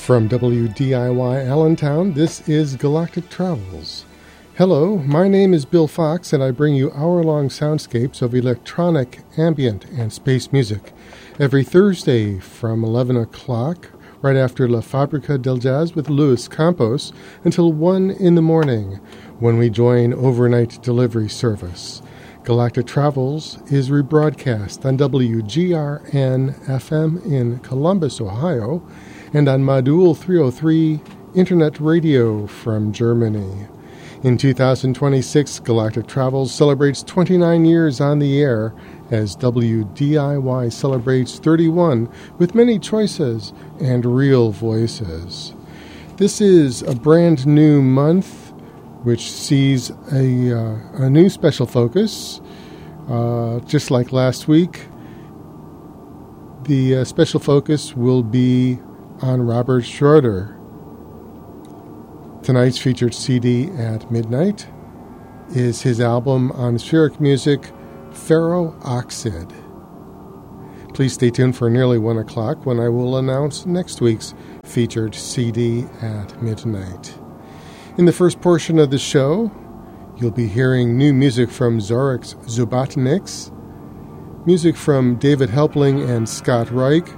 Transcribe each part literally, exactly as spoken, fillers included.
From W D I Y Allentown, this is Galactic Travels. Hello, my name is Bill Fox, and I bring you hour-long soundscapes of electronic, ambient, and space music every Thursday from eleven o'clock, right after La Fabrica del Jazz with Luis Campos, until one in the morning, when we join overnight delivery service. Galactic Travels is rebroadcast on W G R N F M in Columbus, Ohio, and on Modul three oh three Internet Radio from Germany. In two thousand twenty-six, Galactic Travels celebrates twenty-nine years on the air as W D I Y celebrates thirty-one with many choices and real voices. This is a brand new month which sees a, uh, a new special focus. Uh, just like last week, the uh, special focus will be on Robert Schroeder. Tonight's featured C D at midnight is his album on spheric music, Ferro-Oxid. Please stay tuned for nearly one o'clock when I will announce next week's featured C D at midnight. In the first portion of the show, you'll be hearing new music from Zorix Zubatniks, music from David Helpling and Scott Reich,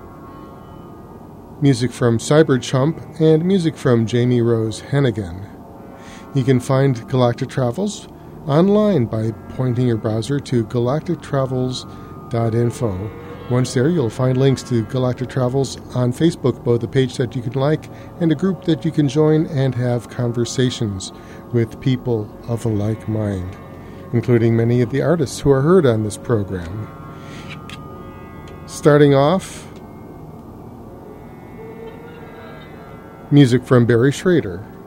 music from Cyberchump, and music from Jamie Rose Hennigan. You can find Galactic Travels online by pointing your browser to galactic travels dot info. Once there, you'll find links to Galactic Travels on Facebook, both a page that you can like and a group that you can join and have conversations with people of a like mind, including many of the artists who are heard on this program. Starting off, music from Barry Schrader.